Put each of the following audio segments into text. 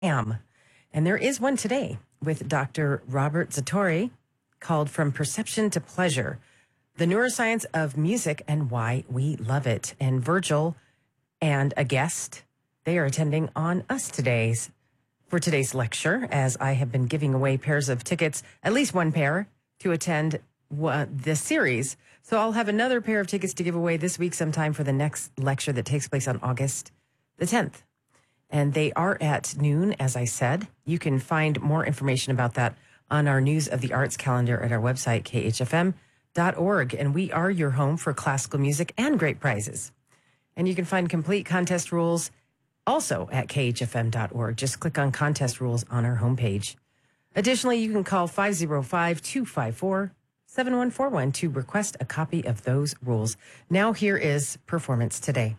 am. And there is one today with Dr. Robert Zatorre called From Perception to Pleasure, the neuroscience of music and why we love it. And Virgil and a guest, they are attending on us for today's lecture, as I have been giving away pairs of tickets, at least one pair, to attend this series. So I'll have another pair of tickets to give away this week sometime for the next lecture that takes place on August the 10th. And they are at noon, as I said. You can find more information about that on our News of the Arts calendar at our website, khfm.org. And we are your home for classical music and great prizes. And you can find complete contest rules also at khfm.org. Just click on contest rules on our homepage. Additionally, you can call 505-254-7141 to request a copy of those rules. Now here is Performance Today.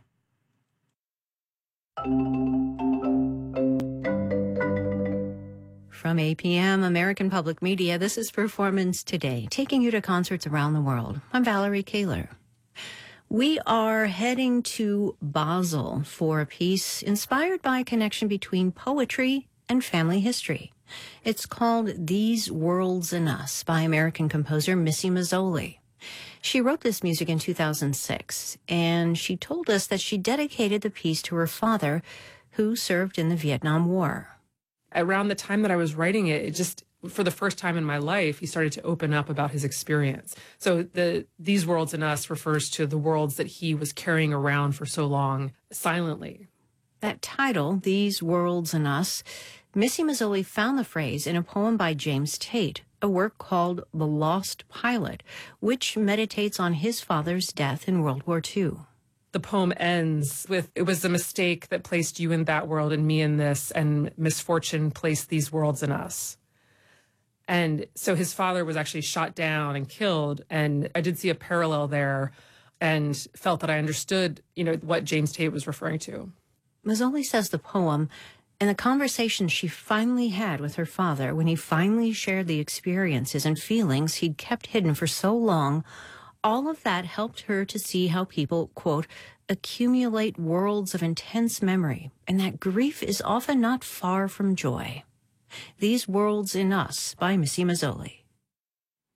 From APM, American Public Media, this is Performance Today, taking you to concerts around the world. I'm Valerie Kaler. We are heading to Basel for a piece inspired by a connection between poetry and family history. It's called These Worlds in Us by American composer Missy Mazzoli. She wrote this music in 2006, and she told us that she dedicated the piece to her father, who served in the Vietnam War. Around the time that I was writing it, for the first time in my life, he started to open up about his experience. So These Worlds in Us refers to the worlds that he was carrying around for so long silently. That title, These Worlds in Us, Missy Mazzoli found the phrase in a poem by James Tate, a work called The Lost Pilot, which meditates on his father's death in World War II. The poem ends with, "It was a mistake that placed you in that world and me in this, and misfortune placed these worlds in us." And so his father was actually shot down and killed, and I did see a parallel there and felt that I understood, what James Tate was referring to. Mazzoli says the poem and the conversation she finally had with her father when he finally shared the experiences and feelings he'd kept hidden for so long, all of that helped her to see how people, quote, accumulate worlds of intense memory, and that grief is often not far from joy. These Worlds in Us by Missy Mazzoli.